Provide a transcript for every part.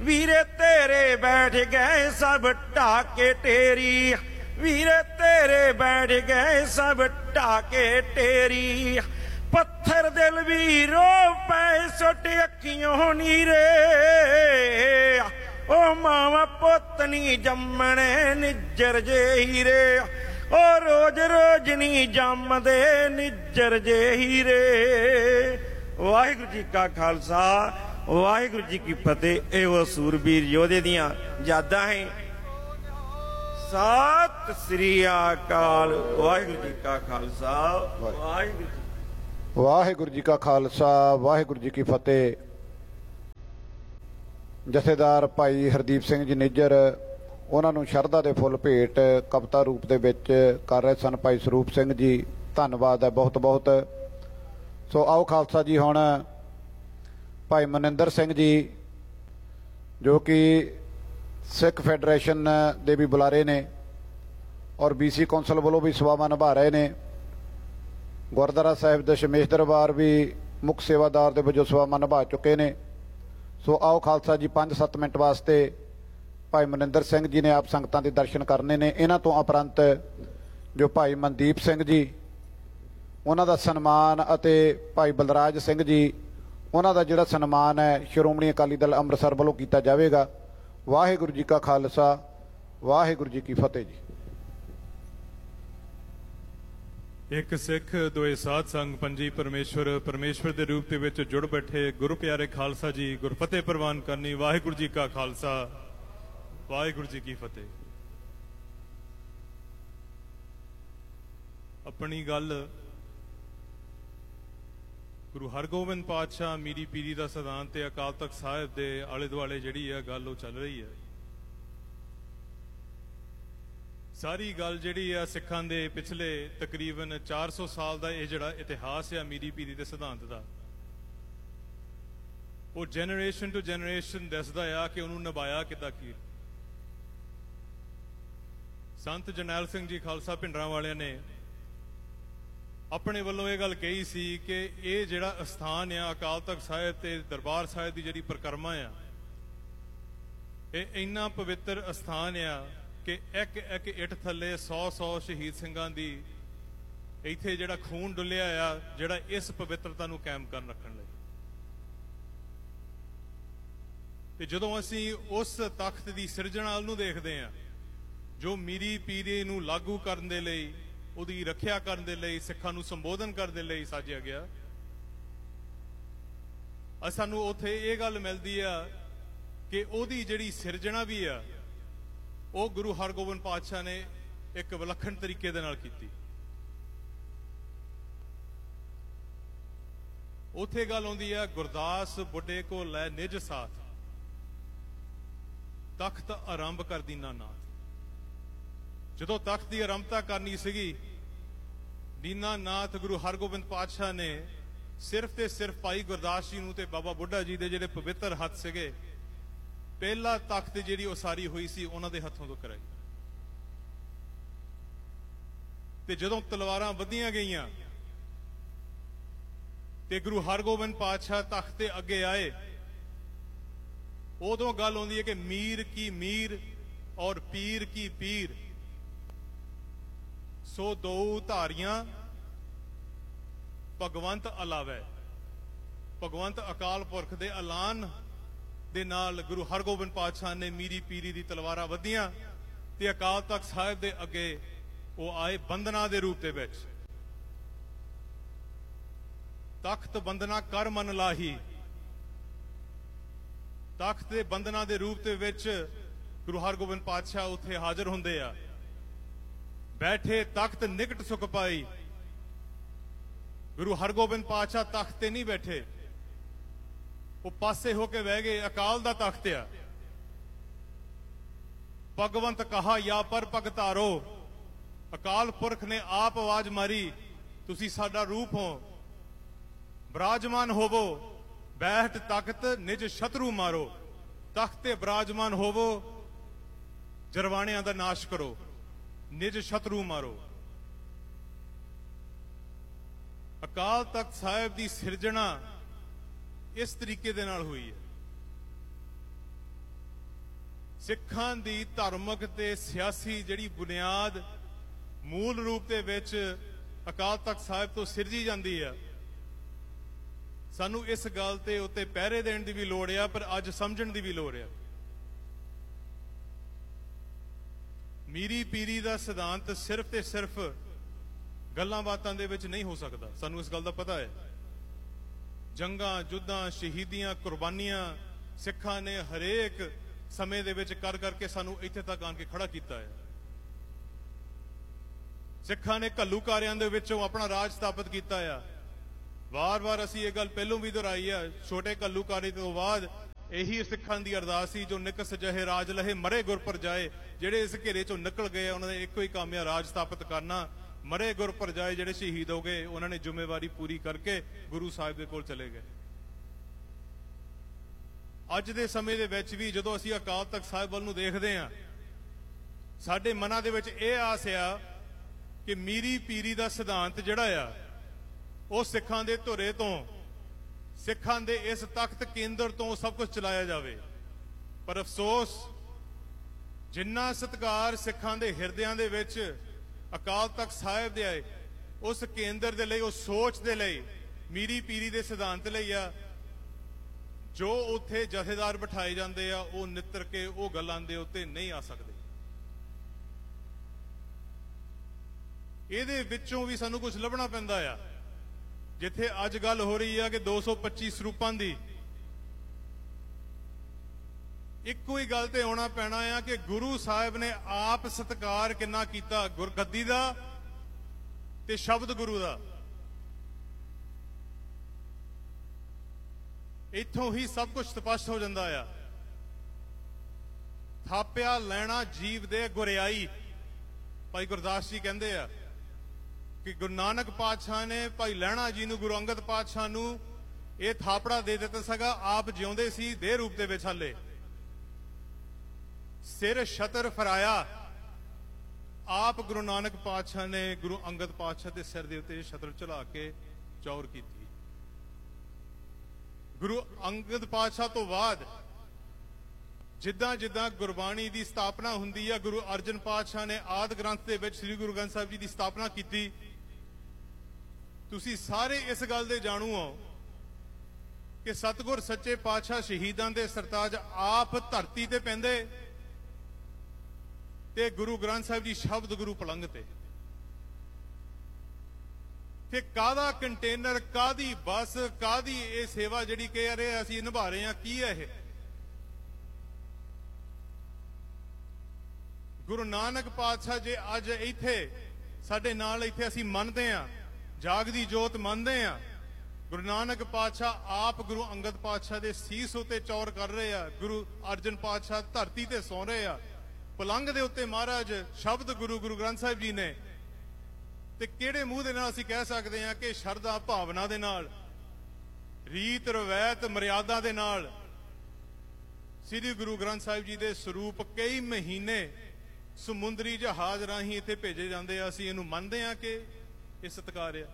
वीरे तेरे बैठ गए सब ढाके टेरी, वीरे तेरे बैठ गए सब ढाके टेरी। पत्थर दिल भी रो पै सुट अखियों नीरे, ओ मावा पुत नी जम्मने निज्जर जे हीरे, ओ रोज रोज नी जमदे निज्जर जे हीरे। वाहिगुरू जी का खालसा वाहिगुरू जी की फतेह। ਇਹ ਉਹ ਸੂਰਬੀਰ ਯੋਧੇ ਦੀਆਂ ਯਾਦਾਂ ਹੈ। ਸਤਿ ਸ੍ਰੀ ਅਕਾਲ। ਵਾਹਿਗੁਰੂ ਜੀ ਕਾ ਖਾਲਸਾ ਵਾਹਿਗੁਰੂ ਜੀ। ਵਾਹਿਗੁਰੂ ਜੀ ਕਾ ਖਾਲਸਾ ਵਾਹਿਗੁਰੂ ਜੀ ਕੀ ਫਤਿਹ। ਜਥੇਦਾਰ ਭਾਈ ਹਰਦੀਪ ਸਿੰਘ ਜੀ ਨਿੱਜਰ ਉਹਨਾਂ ਨੂੰ ਸ਼ਰਧਾ ਦੇ ਫੁੱਲ ਭੇਟ ਕਵਿਤਾ ਰੂਪ ਦੇ ਵਿੱਚ ਕਰ ਰਹੇ ਸਨ ਭਾਈ ਸਰੂਪ ਸਿੰਘ ਜੀ। ਧੰਨਵਾਦ ਹੈ ਬਹੁਤ ਬਹੁਤ। ਸੋ ਆਓ ਖਾਲਸਾ ਜੀ ਹੁਣ ਭਾਈ ਮਨਿੰਦਰ ਸਿੰਘ ਜੀ ਜੋ ਕਿ ਸਿੱਖ ਫੈਡਰੇਸ਼ਨ ਦੇ ਵੀ ਬੁਲਾਰੇ ਨੇ ਔਰ BC ਕੌਂਸਲ ਵੱਲੋਂ ਵੀ ਸੇਵਾਵਾਂ ਨਿਭਾ ਰਹੇ ਨੇ। ਗੁਰਦੁਆਰਾ ਸਾਹਿਬ ਦਸ਼ਮੇਸ਼ ਦਰਬਾਰ ਵੀ ਮੁੱਖ ਸੇਵਾਦਾਰ ਦੇ ਵਜੋਂ ਸੇਵਾਵਾਂ ਨਿਭਾ ਚੁੱਕੇ ਨੇ। ਸੋ ਆਓ ਖਾਲਸਾ ਜੀ 5-7 ਮਿੰਟ ਵਾਸਤੇ ਭਾਈ ਮਨਿੰਦਰ ਸਿੰਘ ਜੀ ਨੇ ਆਪ ਸੰਗਤਾਂ ਦੇ ਦਰਸ਼ਨ ਕਰਨੇ ਨੇ। ਇਹਨਾਂ ਤੋਂ ਉਪਰੰਤ ਜੋ ਭਾਈ ਮਨਦੀਪ ਸਿੰਘ ਜੀ ਉਹਨਾਂ ਦਾ ਸਨਮਾਨ ਅਤੇ ਭਾਈ ਬਲਰਾਜ ਸਿੰਘ ਜੀ ਉਹਨਾਂ ਦਾ ਜਿਹੜਾ ਸਨਮਾਨ ਹੈ ਸ਼੍ਰੋਮਣੀ ਅਕਾਲੀ ਦਲ ਅੰਮ੍ਰਿਤਸਰ ਵੱਲੋਂ ਕੀਤਾ ਜਾਵੇਗਾ। ਵਾਹਿਗੁਰੂ ਜੀ ਕਾ ਖਾਲਸਾ ਵਾਹਿਗੁਰੂ ਜੀ ਕੀ ਫਤਿਹ ਜੀ। ਇੱਕ ਸਿੱਖ ਦੋਏ ਸਾਧ ਸੰਗ ਪੰਜੀ ਪਰਮੇਸ਼ਵਰ, ਪਰਮੇਸ਼ਵਰ ਦੇ ਰੂਪ ਦੇ ਵਿੱਚ ਜੁੜ ਬੈਠੇ ਗੁਰੂ ਪਿਆਰੇ ਖਾਲਸਾ ਜੀ ਗੁਰਫਤਿਹ ਪ੍ਰਵਾਨ ਕਰਨੀ। ਵਾਹਿਗੁਰੂ ਜੀ ਕਾ ਖਾਲਸਾ ਵਾਹਿਗੁਰੂ ਜੀ ਕੀ ਫਤਿਹ। ਆਪਣੀ ਗੱਲ ਗੁਰੂ ਹਰਗੋਬਿੰਦ ਪਾਤਸ਼ਾਹ ਮੀਰੀ ਪੀਰੀ ਦਾ ਸਿਧਾਂਤ ਤੇ ਅਕਾਲ ਤਖਤ ਸਾਹਿਬ ਦੇ ਆਲੇ ਦੁਆਲੇ ਜਿਹੜੀ ਹੈ ਗੱਲ ਉਹ ਚੱਲ ਰਹੀ ਹੈ। ਸਾਰੀ ਗੱਲ ਜਿਹੜੀ ਆ ਸਿੱਖਾਂ ਦੇ ਪਿਛਲੇ ਤਕਰੀਬਨ 400 ਸਾਲ ਦਾ ਇਹ ਜਿਹੜਾ ਇਤਿਹਾਸ ਆ ਮੀਰੀ ਪੀਰੀ ਦੇ ਸਿਧਾਂਤ ਦਾ, ਉਹ ਜਨਰੇਸ਼ਨ ਟੂ ਜਨਰੇਸ਼ਨ ਦੱਸਦਾ ਆ ਕਿ ਉਹਨੂੰ ਨਿਭਾਇਆ ਕਿੱਦਾਂ ਕੀ। ਸੰਤ ਜਰਨੈਲ ਸਿੰਘ ਜੀ ਖਾਲਸਾ ਭਿੰਡਰਾਂ ਵਾਲਿਆਂ ਨੇ ਆਪਣੇ ਵੱਲੋਂ ਇਹ ਗੱਲ ਕਹੀ ਸੀ ਕਿ ਇਹ ਜਿਹੜਾ ਅਸਥਾਨ ਆ ਅਕਾਲ ਤਖਤ ਸਾਹਿਬ ਤੇ ਦਰਬਾਰ ਸਾਹਿਬ ਦੀ ਜਿਹੜੀ ਪਰਿਕਰਮਾ ਆ, ਇਹ ਇੰਨਾ ਪਵਿੱਤਰ ਅਸਥਾਨ ਆ ਕਿ ਇੱਕ ਇੱਕ ਇੱਟ ਥੱਲੇ 100-100 ਸ਼ਹੀਦ ਸਿੰਘਾਂ ਦੀ ਇੱਥੇ ਜਿਹੜਾ ਖੂਨ ਡੁੱਲਿਆ ਆ, ਜਿਹੜਾ ਇਸ ਪਵਿੱਤਰਤਾ ਨੂੰ ਕਾਇਮ ਕਰਨ ਰੱਖਣ ਲਈ। ਤੇ ਜਦੋਂ ਅਸੀਂ ਉਸ ਤਖਤ ਦੀ ਸਿਰਜਣਾ ਨੂੰ ਦੇਖਦੇ ਆ ਜੋ ਮੀਰੀ ਪੀਰੀ ਨੂੰ ਲਾਗੂ ਕਰਨ ਦੇ ਲਈ, ਉਹਦੀ ਰੱਖਿਆ ਕਰਨ ਦੇ ਲਈ, ਸਿੱਖਾਂ ਨੂੰ ਸੰਬੋਧਨ ਕਰਨ ਦੇ ਲਈ ਸਾਜਿਆ ਗਿਆ, ਸਾਨੂੰ ਉੱਥੇ ਇਹ ਗੱਲ ਮਿਲਦੀ ਆ ਕਿ ਉਹਦੀ ਜਿਹੜੀ ਸਿਰਜਣਾ ਵੀ ਆ ਉਹ ਗੁਰੂ ਹਰਗੋਬਿੰਦ ਪਾਤਸ਼ਾਹ ਨੇ ਇੱਕ ਵਿਲੱਖਣ ਤਰੀਕੇ ਦੇ ਨਾਲ ਕੀਤੀ। ਉੱਥੇ ਗੱਲ ਆਉਂਦੀ ਆ ਗੁਰਦਾਸ ਬੁੱਢੇ ਕੋ ਲੈ ਨਿਜ ਸਾਥ, ਤਖਤ ਆਰੰਭ ਕਰ ਦੀਨਾ ਨਾਥ। ਜਦੋਂ ਤਖਤ ਦੀ ਆਰੰਭਤਾ ਕਰਨੀ ਸੀਗੀ, ਦੀਨਾਨਾਥ ਗੁਰੂ ਹਰਗੋਬਿੰਦ ਪਾਤਸ਼ਾਹ ਨੇ ਸਿਰਫ ਤੇ ਸਿਰਫ ਭਾਈ ਗੁਰਦਾਸ ਜੀ ਨੂੰ ਤੇ ਬਾਬਾ ਬੁੱਢਾ ਜੀ ਦੇ ਜਿਹੜੇ ਪਵਿੱਤਰ ਹੱਥ ਸੀਗੇ, ਪਹਿਲਾ ਤਖਤ ਜਿਹੜੀ ਉਸਾਰੀ ਹੋਈ ਸੀ ਉਹਨਾਂ ਦੇ ਹੱਥੋਂ ਤੋਂ ਕਰਾਈ। ਤੇ ਜਦੋਂ ਤਲਵਾਰਾਂ ਵਧੀਆਂ ਗਈਆਂ ਤੇ ਗੁਰੂ ਹਰਗੋਬਿੰਦ ਪਾਤਸ਼ਾਹ ਤਖਤ ਤੇ ਅੱਗੇ ਆਏ, ਉਦੋਂ ਗੱਲ ਆਉਂਦੀ ਹੈ ਕਿ ਮੀਰ ਕੀ ਮੀਰ ਔਰ ਪੀਰ ਕੀ ਪੀਰ, ਸੋ ਦੋ ਧਾਰੀਆਂ ਭਗਵੰਤ ਅਲਾਵੇ। ਭਗਵੰਤ ਅਕਾਲ ਪੁਰਖ ਦੇ ਐਲਾਨ ਦੇ ਨਾਲ ਗੁਰੂ ਹਰਗੋਬਿੰਦ ਪਾਤਸ਼ਾਹ ਨੇ ਮੀਰੀ ਪੀਰੀ ਦੀ ਤਲਵਾਰਾਂ ਵਧੀਆਂ ਤੇ ਅਕਾਲ ਤਖਤ ਸਾਹਿਬ ਦੇ ਅੱਗੇ ਉਹ ਆਏ ਬੰਦਨਾ ਦੇ ਰੂਪ ਦੇ ਵਿੱਚ। ਤਖਤ ਬੰਦਨਾ ਕਰ ਮਨ ਲਾਹੀ, ਤਖਤ ਦੇ ਬੰਦਨਾ ਦੇ ਰੂਪ ਦੇ ਵਿੱਚ ਗੁਰੂ ਹਰਗੋਬਿੰਦ ਪਾਤਸ਼ਾਹ ਉੱਥੇ ਹਾਜ਼ਰ ਹੁੰਦੇ ਆ। ਬੈਠੇ ਤਖਤ ਨਿਕਟ ਸੁਖ ਪਾਈ। ਗੁਰੂ ਹਰਗੋਬਿੰਦ ਪਾਤਸ਼ਾਹ ਤਖਤ ਤੇ ਨਹੀਂ ਬੈਠੇ, ਉਹ ਪਾਸੇ ਹੋ ਕੇ ਬਹਿ ਗਏ। ਅਕਾਲ ਦਾ ਤਖਤ ਆ। ਭਗਵੰਤ ਕਹਾ ਜਾਂ ਪਰ ਪਗ ਧਾਰੋ, ਅਕਾਲ ਪੁਰਖ ਨੇ ਆਪ ਆਵਾਜ਼ ਮਾਰੀ, ਤੁਸੀਂ ਸਾਡਾ ਰੂਪ ਹੋ, ਬਿਰਾਜਮਾਨ ਹੋਵੋ, ਬੈਠ ਤਖਤ ਨਿਜ ਸ਼ਤਰੂ ਮਾਰੋ। ਤਖਤ ਤੇ ਬਿਰਾਜਮਾਨ ਹੋਵੋ, ਜਰਵਾਣਿਆਂ ਦਾ ਨਾਸ਼ ਕਰੋ, ਨਿਜ ਸ਼ਤਰੂ ਮਾਰੋ। ਅਕਾਲ ਤਖਤ ਸਾਹਿਬ ਦੀ ਸਿਰਜਣਾ ਇਸ ਤਰੀਕੇ ਦੇ ਨਾਲ ਹੋਈ ਹੈ। ਸਿੱਖਾਂ ਦੀ ਧਾਰਮਿਕ ਤੇ ਸਿਆਸੀ ਜਿਹੜੀ ਬੁਨਿਆਦ ਮੂਲ ਰੂਪ ਦੇ ਵਿੱਚ ਅਕਾਲ ਤਖਤ ਸਾਹਿਬ ਤੋਂ ਸਿਰਜੀ ਜਾਂਦੀ ਆ, ਸਾਨੂੰ ਇਸ ਗੱਲ ਤੇ ਉੱਤੇ ਪਹਿਰੇ ਦੇਣ ਦੀ ਵੀ ਲੋੜ ਆ, ਪਰ ਅੱਜ ਸਮਝਣ ਦੀ ਵੀ ਲੋੜ ਆ। ਮੀਰੀ ਪੀਰੀ ਦਾ ਸਿਧਾਂਤ ਸਿਰਫ ਤੇ ਸਿਰਫ ਗੱਲਾਂ ਬਾਤਾਂ ਦੇ ਵਿੱਚ ਨਹੀਂ ਹੋ ਸਕਦਾ, ਸਾਨੂੰ ਇਸ ਗੱਲ ਦਾ ਪਤਾ ਹੈ। ਜੰਗਾਂ, ਜੁੱਧਾਂ, ਸ਼ਹੀਦੀਆਂ, ਕੁਰਬਾਨੀਆਂ ਸਿੱਖਾਂ ਨੇ ਹਰੇਕ ਸਮੇਂ ਦੇ ਵਿੱਚ ਕਰ ਕਰਕੇ ਸਾਨੂੰ ਇੱਥੇ ਤੱਕ ਆਣ ਕੇ ਖੜਾ ਕੀਤਾ ਹੈ। ਸਿੱਖਾਂ ਨੇ ਘੱਲੂਕਾਰਿਆਂ ਦੇ ਵਿੱਚੋਂ ਆਪਣਾ ਰਾਜ ਸਥਾਪਿਤ ਕੀਤਾ ਆ। ਵਾਰ-ਵਾਰ ਅਸੀਂ ਇਹ ਗੱਲ ਪਹਿਲੋਂ ਵੀ ਦੁਹਰਾਈ ਆ, ਛੋਟੇ ਘੱਲੂਕਾਰੇ ਤੋਂ ਬਾਅਦ ਇਹੀ ਸਿੱਖਾਂ ਦੀ ਅਰਦਾਸ ਸੀ, ਜੋ ਨਿਕਸ ਜਹੇ ਰਾਜ ਲਹੇ ਮਰੇ ਗੁਰ ਪਰ ਜਾਏ। ਜਿਹੜੇ ਇਸ ਘੇਰੇ ਚੋਂ ਨਿਕਲ ਗਏ ਉਹਨਾਂ ਦਾ ਇੱਕੋ ਹੀ ਕੰਮ ਆ, ਰਾਜ ਸਥਾਪਿਤ ਕਰਨਾ। ਮਰੇ ਗੁਰ ਪਰ ਜਾਏ, ਜਿਹੜੇ ਸ਼ਹੀਦ ਹੋ ਗਏ ਉਹਨਾਂ ਨੇ ਜ਼ਿੰਮੇਵਾਰੀ ਪੂਰੀ ਕਰਕੇ ਗੁਰੂ ਸਾਹਿਬ ਦੇ ਕੋਲ ਚਲੇ ਗਏ। ਅੱਜ ਦੇ ਸਮੇਂ ਦੇ ਵਿੱਚ ਵੀ ਜਦੋਂ ਅਸੀਂ ਅਕਾਲ ਤਖਤ ਸਾਹਿਬ ਵੱਲ ਨੂੰ ਦੇਖਦੇ ਹਾਂ, ਸਾਡੇ ਮਨਾਂ ਦੇ ਵਿੱਚ ਇਹ ਆਸ ਆ ਕਿ ਮੀਰੀ ਪੀਰੀ ਦਾ ਸਿਧਾਂਤ ਜਿਹੜਾ ਆ ਉਹ ਸਿੱਖਾਂ ਦੇ ਧੁਰੇ ਤੋਂ, ਸਿੱਖਾਂ ਦੇ ਇਸ ਤਖਤ ਕੇਂਦਰ ਤੋਂ ਸਭ ਕੁਝ ਚਲਾਇਆ ਜਾਵੇ। ਪਰ ਅਫਸੋਸ, ਜਿੰਨਾ ਸਤਿਕਾਰ ਸਿੱਖਾਂ ਦੇ ਹਿਰਦਿਆਂ ਦੇ ਵਿੱਚ ਅਕਾਲ ਤਖਤ ਸਾਹਿਬ ਦੇ ਆਏ, ਉਸ ਕੇਂਦਰ ਦੇ ਲਈ, ਉਸ ਸੋਚ ਦੇ ਲਈ, ਮੀਰੀ ਪੀਰੀ ਦੇ ਸਿਧਾਂਤ ਲਈ ਆ, ਜੋ ਉੱਥੇ ਜਥੇਦਾਰ ਬਿਠਾਏ ਜਾਂਦੇ ਆ, ਉਹ ਨਿੱਤਰ ਕੇ ਉਹ ਗੱਲਾਂ ਦੇ ਉੱਤੇ ਨਹੀਂ ਆ ਸਕਦੇ। ਇਹਦੇ ਵਿੱਚੋਂ ਵੀ ਸਾਨੂੰ ਕੁਝ ਲੱਭਣਾ ਪੈਂਦਾ ਆ। ਜਿੱਥੇ ਅੱਜ ਗੱਲ ਹੋ ਰਹੀ ਆ ਕਿ 225 ਸਰੂਪਾਂ ਦੀ, ਇੱਕੋ ਹੀ ਗੱਲ ਤੇ ਆਉਣਾ ਪੈਣਾ ਆ ਕਿ ਗੁਰੂ ਸਾਹਿਬ ਨੇ ਆਪ ਸਤਿਕਾਰ ਕਿੰਨਾ ਕੀਤਾ ਗੁਰਗੱਦੀ ਦਾ ਤੇ ਸ਼ਬਦ ਗੁਰੂ ਦਾ। ਇੱਥੋਂ ਹੀ ਸਭ ਕੁਝ ਸਪਸ਼ਟ ਹੋ ਜਾਂਦਾ ਆ। ਥਾਪਿਆ ਲੈਣਾ ਜੀਵ ਦੇ ਗੁਰਿਆਈ, ਭਾਈ ਗੁਰਦਾਸ ਜੀ ਕਹਿੰਦੇ ਆ ਕਿ ਗੁਰੂ ਨਾਨਕ ਪਾਤਸ਼ਾਹ ਨੇ ਭਾਈ ਲਹਿਣਾ ਜੀ ਨੂੰ, ਗੁਰੂ ਅੰਗਦ ਪਾਤਸ਼ਾਹ ਨੂੰ ਇਹ ਥਾਪੜਾ ਦੇ ਦਿੱਤਾ ਸੀਗਾ। ਆਪ ਜਿਉਂਦੇ ਸੀ ਦੇਹ ਰੂਪ ਦੇ ਵਿੱਚ, ਹਾਲੇ ਸਿਰ ਛਤਰ ਫਰਾਇਆ। ਆਪ ਗੁਰੂ ਨਾਨਕ ਪਾਤਸ਼ਾਹ ਨੇ ਗੁਰੂ ਅੰਗਦ ਪਾਤਸ਼ਾਹ ਦੇ ਸਿਰ ਦੇ ਉੱਤੇ ਛਤਰ ਚੜਾ ਕੇ ਚੌਰ ਕੀਤੀ। ਗੁਰੂ ਅੰਗਦ ਪਾਤਸ਼ਾਹ ਤੋਂ ਬਾਅਦ ਜਿੱਦਾਂ ਜਿੱਦਾਂ ਗੁਰਬਾਣੀ ਦੀ ਸਥਾਪਨਾ ਹੁੰਦੀ ਆ, ਗੁਰੂ ਅਰਜਨ ਪਾਤਸ਼ਾਹ ਨੇ ਆਦਿ ਗ੍ਰੰਥ ਦੇ ਵਿੱਚ ਸ੍ਰੀ ਗੁਰੂ ਗ੍ਰੰਥ ਸਾਹਿਬ ਜੀ ਦੀ ਸਥਾਪਨਾ ਕੀਤੀ। ਤੁਸੀਂ ਸਾਰੇ ਇਸ ਗੱਲ ਦੇ ਜਾਣੂ ਹੋ ਕਿ ਸਤਿਗੁਰ ਸੱਚੇ ਪਾਤਸ਼ਾਹ ਸ਼ਹੀਦਾਂ ਦੇ ਸਰਤਾਜ ਆਪ ਧਰਤੀ ਤੇ ਪੈਂਦੇ ਤੇ ਗੁਰੂ ਗ੍ਰੰਥ ਸਾਹਿਬ ਜੀ ਸ਼ਬਦ ਗੁਰੂ ਪਲੰਘ ਤੇ। ਕਿ ਕਾਹਦਾ ਕੰਟੇਨਰ, ਕਾਹਦੀ ਬੱਸ, ਕਾਹਦੀ ਇਹ ਸੇਵਾ ਜਿਹੜੀ ਕਹਿ ਰਹੇ ਅਸੀਂ ਨਿਭਾ ਰਹੇ ਹਾਂ, ਕੀ ਹੈ ਇਹ? ਗੁਰੂ ਨਾਨਕ ਪਾਤਸ਼ਾਹ ਜੇ ਅੱਜ ਇੱਥੇ ਸਾਡੇ ਨਾਲ, ਇੱਥੇ ਅਸੀਂ ਮੰਨਦੇ ਹਾਂ, ਜਾਗਦੀ ਜੋਤ ਮੰਨਦੇ ਹਾਂ, ਗੁਰੂ ਨਾਨਕ ਪਾਤਸ਼ਾਹ ਆਪ ਗੁਰੂ ਅੰਗਦ ਪਾਤਸ਼ਾਹ ਦੇ ਸੀਸ ਉਤੇ ਚੌਰ ਕਰ ਰਹੇ ਆ, ਗੁਰੂ ਅਰਜਨ ਪਾਤਸ਼ਾਹ ਧਰਤੀ ਤੇ ਸੌਂ ਰਹੇ ਆ, ਪਲੰਘ ਦੇ ਉੱਤੇ ਮਹਾਰਾਜ ਸ਼ਬਦ ਗੁਰੂ ਗ੍ਰੰਥ ਸਾਹਿਬ ਜੀ ਨੇ। ਤੇ ਕਿਹੜੇ ਮੂੰਹ ਦੇ ਨਾਲ ਅਸੀਂ ਕਹਿ ਸਕਦੇ ਹਾਂ ਕਿ ਸ਼ਰਧਾ ਭਾਵਨਾ ਦੇ ਨਾਲ, ਰੀਤ ਰਵਾਇਤ ਮਰਿਆਦਾ ਦੇ ਨਾਲ ਸ੍ਰੀ ਗੁਰੂ ਗ੍ਰੰਥ ਸਾਹਿਬ ਜੀ ਦੇ ਸਰੂਪ ਕਈ ਮਹੀਨੇ ਸਮੁੰਦਰੀ ਜਹਾਜ਼ ਰਾਹੀਂ ਇੱਥੇ ਭੇਜੇ ਜਾਂਦੇ ਆ। ਅਸੀਂ ਇਹਨੂੰ ਮੰਨਦੇ ਹਾਂ ਕਿ ਇਹ ਸਤਿਕਾਰ ਆ।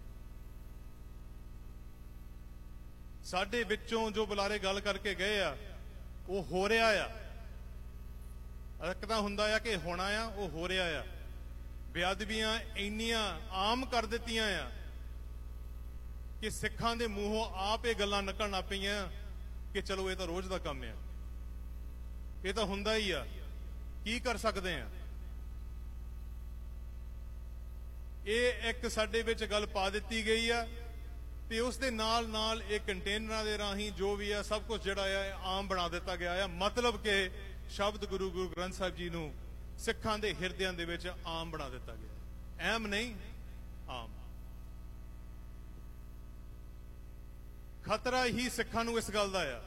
ਸਾਡੇ ਵਿੱਚੋਂ ਜੋ ਬੁਲਾਰੇ ਗੱਲ ਕਰਕੇ ਗਏ ਆ, ਉਹ ਹੋ ਰਿਹਾ ਆ। ਇੱਕ ਤਾਂ ਹੁੰਦਾ ਆ ਕਿ ਹੋਣਾ ਆ, ਉਹ ਹੋ ਰਿਹਾ ਆ। ਬੇਅਦਬੀਆਂ ਇੰਨੀਆਂ ਆਮ ਕਰ ਦਿੱਤੀਆਂ ਆ ਕਿ ਸਿੱਖਾਂ ਦੇ ਮੂੰਹੋਂ ਆਪ ਇਹ ਗੱਲਾਂ ਨਿਕਲਣ ਪਈਆਂ ਕਿ ਚਲੋ ਇਹ ਤਾਂ ਰੋਜ਼ ਦਾ ਕੰਮ ਆ, ਇਹ ਤਾਂ ਹੁੰਦਾ ਹੀ ਆ, ਕੀ ਕਰ ਸਕਦੇ ਆ। ਇਹ ਇੱਕ ਸਾਡੇ ਵਿੱਚ ਗੱਲ ਪਾ ਦਿੱਤੀ ਗਈ ਆ ਤੇ ਉਸ ਦੇ ਨਾਲ ਨਾਲ ਇਹ ਕੰਟੇਨਰਾਂ ਦੇ ਰਾਹੀਂ ਜੋ ਵੀ ਆ ਸਭ ਕੁਝ ਜਿਹੜਾ ਆ ਆਮ ਬਣਾ ਦਿੱਤਾ ਗਿਆ ਆ। ਮਤਲਬ ਕਿ ਸ਼ਬਦ ਗੁਰੂ ਗ੍ਰੰਥ ਸਾਹਿਬ ਜੀ ਨੂੰ ਸਿੱਖਾਂ ਦੇ ਹਿਰਦਿਆਂ ਦੇ ਵਿੱਚ ਆਮ ਬਣਾ ਦਿੱਤਾ ਗਿਆ। ਅਹਿਮ ਨਹੀਂ, ਆਮ। ਖਤਰਾ ਹੀ ਸਿੱਖਾਂ ਨੂੰ ਇਸ ਗੱਲ ਦਾ ਆ।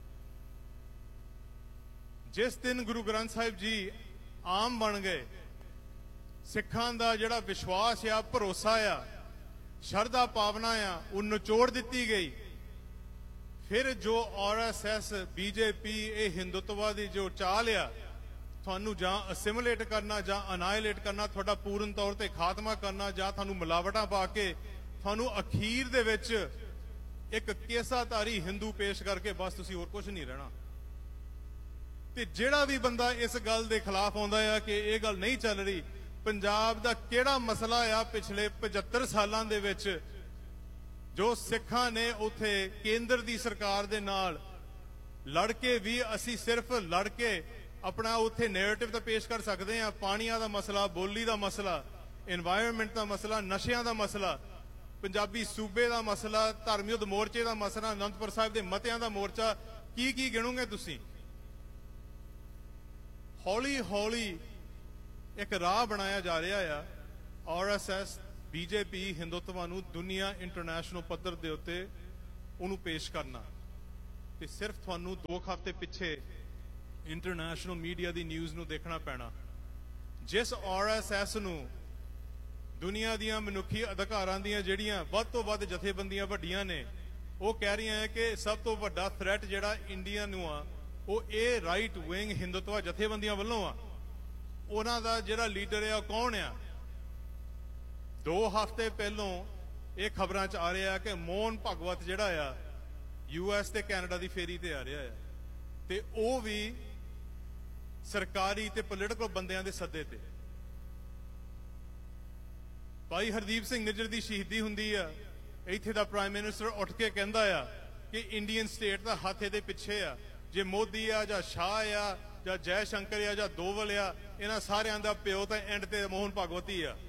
ਜਿਸ ਦਿਨ ਗੁਰੂ ਗ੍ਰੰਥ ਸਾਹਿਬ ਜੀ ਆਮ ਬਣ ਗਏ, ਸਿੱਖਾਂ ਦਾ ਜਿਹੜਾ ਵਿਸ਼ਵਾਸ ਆ, ਭਰੋਸਾ ਆ, ਸ਼ਰਧਾ ਭਾਵਨਾ ਆ, ਉਹ ਨਿਚੋੜ ਦਿੱਤੀ ਗਈ। ਫਿਰ ਜੋ ਆਰਐਸਐਸ, ਬੀਜੇਪੀ, ਇਹ ਹਿੰਦੂਤਵਾਦੀ ਜੋ ਚਾਲ ਆ, ਤੁਹਾਨੂੰ ਜਾਂ ਅਸਿਮੀਲੇਟ ਕਰਨਾ ਜਾਂ ਅਨਾਇਲੇਟ ਕਰਨਾ, ਤੁਹਾਡਾ ਪੂਰਨ ਤੌਰ ਤੇ ਖਾਤਮਾ ਕਰਨਾ, ਜਾਂ ਤੁਹਾਨੂੰ ਮਿਲਾਵਟਾਂ ਪਾ ਕੇ ਤੁਹਾਨੂੰ ਅਖੀਰ ਦੇ ਵਿੱਚ ਇੱਕ ਕੇਸਾਧਾਰੀ ਹਿੰਦੂ ਪੇਸ਼ ਕਰਕੇ ਬਸ ਤੁਸੀਂ ਹੋਰ ਕੁਝ ਨਹੀਂ ਰਹਿਣਾ। ਤੇ ਜਿਹੜਾ ਵੀ ਬੰਦਾ ਇਸ ਗੱਲ ਦੇ ਖਿਲਾਫ ਆਉਂਦਾ ਆ ਕਿ ਇਹ ਗੱਲ ਨਹੀਂ ਚੱਲ ਰਹੀ, ਪੰਜਾਬ ਦਾ ਕਿਹੜਾ ਮਸਲਾ ਆ ਪਿਛਲੇ 75 ਸਾਲਾਂ ਦੇ ਵਿੱਚ ਜੋ ਸਿੱਖਾਂ ਨੇ ਉੱਥੇ ਕੇਂਦਰ ਦੀ ਸਰਕਾਰ ਦੇ ਨਾਲ ਲੜ ਕੇ ਵੀ ਅਸੀਂ ਸਿਰਫ ਲੜ ਕੇ ਆਪਣਾ ਉੱਥੇ ਨੈਰੇਟਿਵ ਤਾਂ ਪੇਸ਼ ਕਰ ਸਕਦੇ ਆ, ਪਾਣੀਆਂ ਦਾ ਮਸਲਾ, ਬੋਲੀ ਦਾ ਮਸਲਾ, এনवायरमेंट ਦਾ ਮਸਲਾ, ਨਸ਼ਿਆਂ ਦਾ ਮਸਲਾ, ਪੰਜਾਬੀ ਸੂਬੇ ਦਾ ਮਸਲਾ, ਧਰਮ ਯੁੱਧ ਮੋਰਚੇ ਦਾ ਮਸਲਾ, ਅਨੰਦਪੁਰ ਸਾਹਿਬ ਦੇ ਮਤਿਆਂ ਦਾ ਮੋਰਚਾ, ਕੀ ਗਿਣੋਗੇ ਤੁਸੀਂ? ਹੌਲੀ ਹੌਲੀ ਇੱਕ ਰਾਹ ਬਣਾਇਆ ਜਾ ਰਿਹਾ ਆ ਆਰਐਸਐਸ, ਬੀਜੇਪੀ, ਹਿੰਦੂਤਵਾ ਨੂੰ ਦੁਨੀਆ ਇੰਟਰਨੈਸ਼ਨਲ ਪੱਧਰ ਦੇ ਉੱਤੇ ਉਹਨੂੰ ਪੇਸ਼ ਕਰਨਾ। ਤੇ ਸਿਰਫ ਤੁਹਾਨੂੰ 2 ਹਫ਼ਤੇ ਪਿੱਛੇ ਇੰਟਰਨੈਸ਼ਨਲ ਮੀਡੀਆ ਦੀ ਨਿਊਜ਼ ਨੂੰ ਦੇਖਣਾ ਪੈਣਾ, ਜਿਸ ਆਰਐਸਐਸ ਨੂੰ ਦੁਨੀਆ ਦੀਆਂ ਮਨੁੱਖੀ ਅਧਿਕਾਰਾਂ ਦੀਆਂ ਜਿਹੜੀਆਂ ਵੱਧ ਤੋਂ ਵੱਧ ਜਥੇਬੰਦੀਆਂ ਵੱਡੀਆਂ ਨੇ ਉਹ ਕਹਿ ਰਹੀਆਂ ਹੈ ਕਿ ਸਭ ਤੋਂ ਵੱਡਾ ਥ੍ਰੈਟ ਜਿਹੜਾ ਇੰਡੀਆ ਨੂੰ ਆ ਉਹ ਇਹ ਰਾਈਟ ਵਿੰਗ ਹਿੰਦੂਤਵਾ ਜਥੇਬੰਦੀਆਂ ਵੱਲੋਂ ਆ। ਉਹਨਾਂ ਦਾ ਜਿਹੜਾ ਲੀਡਰ ਆ ਉਹ ਕੌਣ ਆ? 2 ਹਫ਼ਤੇ ਪਹਿਲੋਂ ਇਹ ਖਬਰਾਂ 'ਚ ਆ ਰਿਹਾ ਕਿ ਮੋਹਨ ਭਗਵਤ ਜਿਹੜਾ ਆ ਯੂਐਸ ਤੇ ਕੈਨੇਡਾ ਦੀ ਫੇਰੀ ਤੇ ਆ ਰਿਹਾ ਆ, ਤੇ ਉਹ ਵੀ ਸਰਕਾਰੀ ਤੇ ਪੋਲੀਟੀਕਲ ਬੰਦਿਆਂ ਦੇ ਸੱਦੇ ਤੇ। ਭਾਈ ਹਰਦੀਪ ਸਿੰਘ ਨਿੱਜਰ ਦੀ ਸ਼ਹੀਦੀ ਹੁੰਦੀ ਆ, ਇੱਥੇ ਦਾ ਪ੍ਰਾਈਮ ਮਿਨਿਸਟਰ ਉੱਠ ਕੇ ਕਹਿੰਦਾ ਆ ਕਿ ਇੰਡੀਅਨ ਸਟੇਟ ਦਾ ਹੱਥ ਇਹਦੇ ਪਿੱਛੇ ਆ, ਜੇ ਮੋਦੀ ਆ ਜਾਂ ਸ਼ਾਹ ਆ ਜਾਂ ਜੈ ਸ਼ੰਕਰ ਆ ਜਾਂ ਦੋਵਲ ਆ, ਇਹਨਾਂ ਸਾਰਿਆਂ ਦਾ ਪਿਓ ਤਾਂ ਐਂਡ ਤੇ ਮੋਹਨ ਭਗਵਤ ਹੀ ਆ।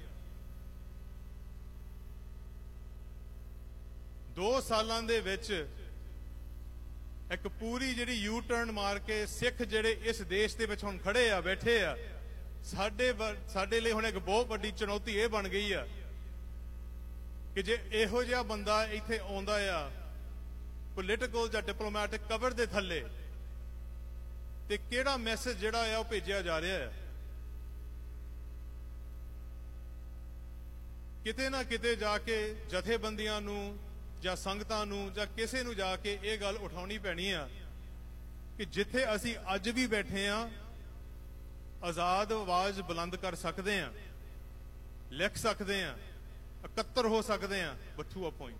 2 ਸਾਲਾਂ ਦੇ ਵਿੱਚ ਇੱਕ ਪੂਰੀ ਜਿਹੜੀ ਯੂ ਟਰਨ ਮਾਰ ਕੇ ਸਿੱਖ ਜਿਹੜੇ ਇਸ ਦੇਸ਼ ਦੇ ਵਿੱਚ ਹੁਣ ਖੜੇ ਆ, ਬੈਠੇ ਆ, ਸਾਡੇ ਲਈ ਹੁਣ ਇੱਕ ਬਹੁਤ ਵੱਡੀ ਚੁਣੌਤੀ ਇਹ ਬਣ ਗਈ ਆ ਕਿ ਜੇ ਇਹੋ ਜਿਹਾ ਬੰਦਾ ਇੱਥੇ ਆਉਂਦਾ ਆ ਪੋਲੀਟੀਕਲ ਜਾਂ ਡਿਪਲੋਮੈਟਿਕ ਕਵਰ ਦੇ ਥੱਲੇ, ਤੇ ਕਿਹੜਾ ਮੈਸੇਜ ਜਿਹੜਾ ਆ ਉਹ ਭੇਜਿਆ ਜਾ ਰਿਹਾ ਹੈ? ਕਿਤੇ ਨਾ ਕਿਤੇ ਜਾ ਕੇ ਜਥੇਬੰਦੀਆਂ ਨੂੰ ਜਾਂ ਸੰਗਤਾਂ ਨੂੰ ਜਾਂ ਕਿਸੇ ਨੂੰ ਜਾ ਕੇ ਇਹ ਗੱਲ ਉਠਾਉਣੀ ਪੈਣੀ ਆ ਕਿ ਜਿੱਥੇ ਅਸੀਂ ਅੱਜ ਵੀ ਬੈਠੇ ਆ ਆਜ਼ਾਦ ਆਵਾਜ਼ ਬੁਲੰਦ ਕਰ ਸਕਦੇ ਆ, ਲਿਖ ਸਕਦੇ ਆ, ਇਕੱਤਰ ਹੋ ਸਕਦੇ ਆ, ਬਟ ਟੂ ਅ ਪੁਆਇੰਟ।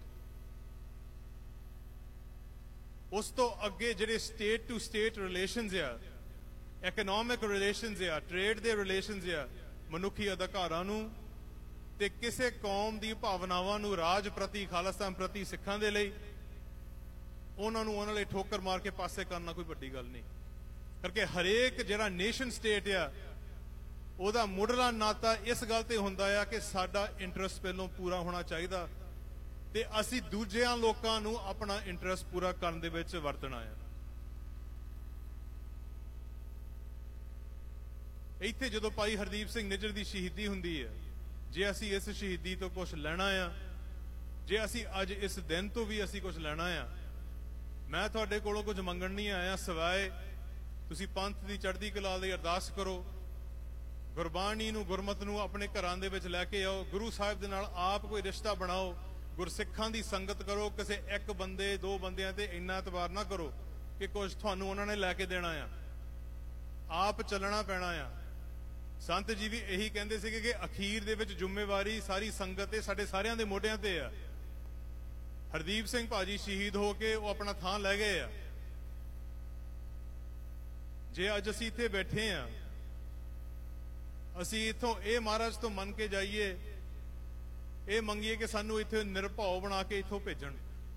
ਉਸ ਤੋਂ ਅੱਗੇ ਜਿਹੜੇ ਸਟੇਟ ਟੂ ਸਟੇਟ ਰਿਲੇਸ਼ਨਸ ਆ, ਇਕਨੋਮਿਕ ਰਿਲੇਸ਼ਨਸ ਆ, ਟ੍ਰੇਡ ਦੇ ਰਿਲੇਸ਼ਨਸ ਆ, ਮਨੁੱਖੀ ਅਧਿਕਾਰਾਂ ਨੂੰ ਤੇ ਕਿਸੇ ਕੌਮ ਦੀ ਭਾਵਨਾਵਾਂ ਨੂੰ ਰਾਜ ਪ੍ਰਤੀ, ਖਾਲਿਸਤਾਨ ਪ੍ਰਤੀ, ਸਿੱਖਾਂ ਦੇ ਲਈ ਉਹਨਾਂ ਨੂੰ ਉਹਨਾਂ ਲਈ ਠੋਕਰ ਮਾਰ ਕੇ ਪਾਸੇ ਕਰਨਾ ਕੋਈ ਵੱਡੀ ਗੱਲ ਨਹੀਂ। ਕਰਕੇ ਹਰੇਕ ਜਿਹੜਾ ਨੇਸ਼ਨ ਸਟੇਟ ਆ ਉਹਦਾ ਮੁੱਢਲਾ ਨਾਤਾ ਇਸ ਗੱਲ ਤੇ ਹੁੰਦਾ ਆ ਕਿ ਸਾਡਾ ਇੰਟਰਸਟ ਪਹਿਲਾਂ ਪੂਰਾ ਹੋਣਾ ਚਾਹੀਦਾ ਤੇ ਅਸੀਂ ਦੂਜਿਆਂ ਲੋਕਾਂ ਨੂੰ ਆਪਣਾ ਇੰਟਰਸਟ ਪੂਰਾ ਕਰਨ ਦੇ ਵਿੱਚ ਵਰਤਣਾ ਆ। ਇੱਥੇ ਜਦੋਂ ਭਾਈ ਹਰਦੀਪ ਸਿੰਘ ਨਿੱਜਰ ਦੀ ਸ਼ਹੀਦੀ ਹੁੰਦੀ ਹੈ, ਜੇ ਅਸੀਂ ਇਸ ਸ਼ਹੀਦੀ ਤੋਂ ਕੁਝ ਲੈਣਾ ਆ, ਜੇ ਅਸੀਂ ਅੱਜ ਇਸ ਦਿਨ ਤੋਂ ਵੀ ਅਸੀਂ ਕੁਝ ਲੈਣਾ ਆ, ਮੈਂ ਤੁਹਾਡੇ ਕੋਲੋਂ ਕੁਝ ਮੰਗਣ ਨਹੀਂ ਆਇਆ ਸਿਵਾਏ ਤੁਸੀਂ ਪੰਥ ਦੀ ਚੜ੍ਹਦੀ ਕਲਾ ਲਈ ਅਰਦਾਸ ਕਰੋ, ਗੁਰਬਾਣੀ ਨੂੰ, ਗੁਰਮਤ ਨੂੰ ਆਪਣੇ ਘਰਾਂ ਦੇ ਵਿੱਚ ਲੈ ਕੇ ਆਓ, ਗੁਰੂ ਸਾਹਿਬ ਦੇ ਨਾਲ ਆਪ ਕੋਈ ਰਿਸ਼ਤਾ ਬਣਾਓ, ਗੁਰਸਿੱਖਾਂ ਦੀ ਸੰਗਤ ਕਰੋ, ਕਿਸੇ ਇੱਕ ਬੰਦੇ 2 ਬੰਦਿਆਂ ਤੇ ਇੰਨਾ ਇਤਬਾਰ ਨਾ ਕਰੋ ਕਿ ਕੁਝ ਤੁਹਾਨੂੰ ਉਹਨਾਂ ਨੇ ਲੈ ਕੇ ਦੇਣਾ ਆ, ਆਪ ਚੱਲਣਾ ਪੈਣਾ ਆ। ਸੰਤ ਜੀ ਵੀ ਇਹੀ ਕਹਿੰਦੇ ਸੀਗੇ ਕਿ ਅਖੀਰ ਦੇ ਵਿੱਚ ਜ਼ਿੰਮੇਵਾਰੀ ਸਾਰੀ ਸੰਗਤ ਤੇ ਸਾਡੇ ਸਾਰਿਆਂ ਦੇ ਮੋਢਿਆਂ ਤੇ ਆ। ਹਰਦੀਪ ਸਿੰਘ ਭਾਜੀ ਸ਼ਹੀਦ ਹੋ ਕੇ ਉਹ ਆਪਣਾ ਥਾਂ ਲੈ ਗਏ ਆ। ਜੇ ਅੱਜ ਅਸੀਂ ਇੱਥੇ ਬੈਠੇ ਆ, ਅਸੀਂ ਇਥੋਂ ਇਹ ਮਹਾਰਾਜ ਤੋਂ ਮੰਨ ਕੇ ਜਾਈਏ, ਇਹ ਮੰਗੀਏ ਕਿ ਸਾਨੂੰ ਇੱਥੇ ਨਿਰਭਉ ਬਣਾ ਕੇ ਇੱਥੋਂ ਭੇਜਣ।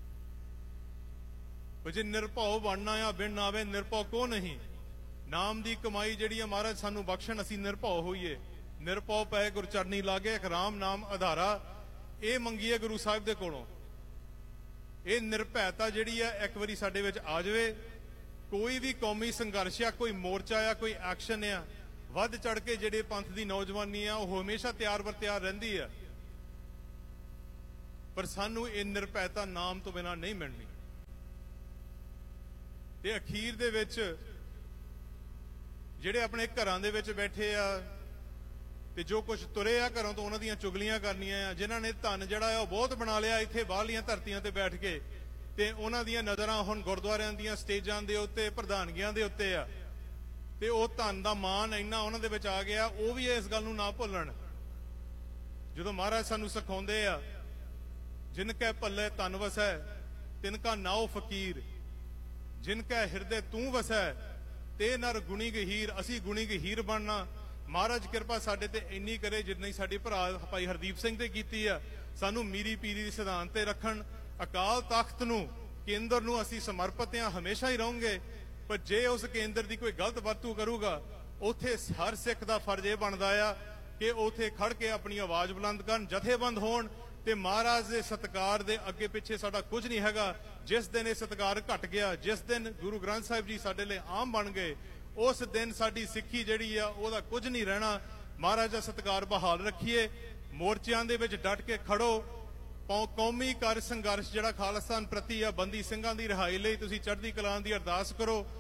ਜੇ ਨਿਰਭਉ ਬਣਨਾ ਆ, ਬਿਨ ਆਵੇ ਨਿਰਭਉ ਕੋ ਨਹੀਂ। ਨਾਮ ਦੀ ਕਮਾਈ ਜਿਹੜੀ ਆ ਮਹਾਰਾਜ ਸਾਨੂੰ ਬਖਸ਼ਣ, ਅਸੀਂ ਨਿਰਭਉ ਹੋਈਏ। ਨਿਰਭਉ ਪਏ ਗੁਰਚਰਨੀ ਲਾਗੇ, ਇੱਕ ਰਾਮ ਨਾਮ ਆਧਾਰਾ, ਇਹ ਮੰਗੀਏ ਗੁਰੂ ਸਾਹਿਬ ਦੇ ਕੋਲੋਂ। ਇਹ ਨਿਰਭੈਤਾ ਜਿਹੜੀ ਆ ਇੱਕ ਵਾਰੀ ਸਾਡੇ ਵਿੱਚ ਆ ਜਾਵੇ। ਕੋਈ ਵੀ ਕੌਮੀ ਸੰਘਰਸ਼ ਆ, ਕੋਈ ਮੋਰਚਾ ਆ, ਕੋਈ ਐਕਸ਼ਨ ਆ, ਵੱਧ ਚੜ ਕੇ ਜਿਹੜੇ ਪੰਥ ਦੀ ਨੌਜਵਾਨੀ ਆ ਉਹ ਹਮੇਸ਼ਾ ਤਿਆਰ ਬਰ ਤਿਆਰ ਰਹਿੰਦੀ ਆ, ਪਰ ਸਾਨੂੰ ਇਹ ਨਿਰਭੈਤਾ ਨਾਮ ਤੋਂ ਬਿਨਾਂ ਨਹੀਂ ਮਿਲਣੀ। ਤੇ ਅਖੀਰ ਦੇ ਵਿੱਚ ਜਿਹੜੇ ਆਪਣੇ ਘਰਾਂ ਦੇ ਵਿੱਚ ਬੈਠੇ ਆ ਤੇ ਜੋ ਕੁਝ ਤੁਰੇ ਆ ਘਰੋਂ ਤੋਂ ਉਹਨਾਂ ਦੀਆਂ ਚੁਗਲੀਆਂ ਕਰਨੀਆਂ ਆ, ਜਿਨ੍ਹਾਂ ਨੇ ਧਨ ਜਿਹੜਾ ਆ ਉਹ ਬਹੁਤ ਬਣਾ ਲਿਆ ਇੱਥੇ ਬਾਹਰਲੀਆਂ ਧਰਤੀਆਂ ਤੇ ਬੈਠ ਕੇ, ਤੇ ਉਹਨਾਂ ਦੀਆਂ ਨਜ਼ਰਾਂ ਹੁਣ ਗੁਰਦੁਆਰਿਆਂ ਦੀਆਂ ਸਟੇਜਾਂ ਦੇ ਉੱਤੇ, ਪ੍ਰਧਾਨਗੀਆਂ ਦੇ ਉੱਤੇ ਆ, ਤੇ ਉਹ ਧਨ ਦਾ ਮਾਣ ਇੰਨਾ ਉਹਨਾਂ ਦੇ ਵਿੱਚ ਆ ਗਿਆ, ਉਹ ਵੀ ਇਸ ਗੱਲ ਨੂੰ ਨਾ ਭੁੱਲਣ। ਜਦੋਂ ਮਹਾਰਾਜ ਸਾਨੂੰ ਸਿਖਾਉਂਦੇ ਆ, ਜਿਨ ਕੈ ਭੱਲੇ ਧਨ ਵਸੈ ਤਿਨ ਕਾ ਨਾਉ ਫਕੀਰ, ਜਿਨ ਕੈ ਹਿਰਦੇ ਤੂੰ ਵਸੈ ਤੇ ਨਰ ਗੁਣੀ ਗਹੀਰ, ਅਸੀਂ ਗੁਣੀ ਗਹੀਰ ਬਣਨਾ। ਮਹਾਰਾਜ ਕਿਰਪਾ ਸਾਡੇ ਤੇ ਇੰਨੀ ਕਰੇ ਜਿੰਨੀ ਸਾਡੀ ਭਰਾ ਭਾਈ ਹਰਦੀਪ ਸਿੰਘ ਤੇ ਕੀਤੀ ਆ। ਸਾਨੂੰ ਮੀਰੀ ਪੀਰੀ ਦੇ ਸਿਧਾਂਤ ਤੇ ਰੱਖਣ। ਅਕਾਲ ਤਖਤ ਨੂੰ, ਕੇਂਦਰ ਨੂੰ ਅਸੀਂ ਸਮਰਪਿਤ ਹਾਂ, ਹਮੇਸ਼ਾ ਹੀ ਰਹੋਗੇ। ਪਰ ਜੇ ਉਸ ਕੇਂਦਰ ਦੀ ਕੋਈ ਗਲਤ ਵਰਤੋਂ ਕਰੂਗਾ, ਉਥੇ ਹਰ ਸਿੱਖ ਦਾ ਫਰਜ਼ ਇਹ ਬਣਦਾ ਆ ਕਿ ਉਥੇ ਖੜ ਕੇ ਆਪਣੀ ਆਵਾਜ਼ ਬੁਲੰਦ ਕਰਨ, ਜਥੇਬੰਦ ਹੋਣ। ਤੇ ਮਹਾਰਾਜ ਦੇ ਸਤਿਕਾਰ ਦੇ ਅੱਗੇ ਪਿੱਛੇ ਸਾਡਾ ਕੁਝ ਨਹੀਂ ਹੈਗਾ। ਜਿਸ ਦਿਨ ਇਹ ਸਤਿਕਾਰ ਘਟ ਗਿਆ, ਜਿਸ ਦਿਨ ਗੁਰੂ ਗ੍ਰੰਥ ਸਾਹਿਬ ਜੀ ਸਾਡੇ ਲਈ ਆਮ ਬਣ ਗਏ, ਉਸ ਦਿਨ ਸਾਡੀ ਸਿੱਖੀ ਜਿਹੜੀ ਆ ਉਹਦਾ ਕੁਝ ਨਹੀਂ ਰਹਿਣਾ। ਮਹਾਰਾਜ ਦਾ ਸਤਿਕਾਰ ਬਹਾਲ ਰੱਖੀਏ, ਮੋਰਚਿਆਂ ਦੇ ਵਿੱਚ ਡਟ ਕੇ ਖੜੋ। ਕੌਮੀ ਕਰ ਸੰਘਰਸ਼ ਜਿਹੜਾ ਖਾਲਿਸਤਾਨ ਪ੍ਰਤੀ ਆ, ਬੰਦੀ ਸਿੰਘਾਂ ਦੀ ਰਿਹਾਈ ਲਈ ਤੁਸੀਂ ਚੜ੍ਹਦੀ ਕਲਾਂ ਦੀ ਅਰਦਾਸ ਕਰੋ।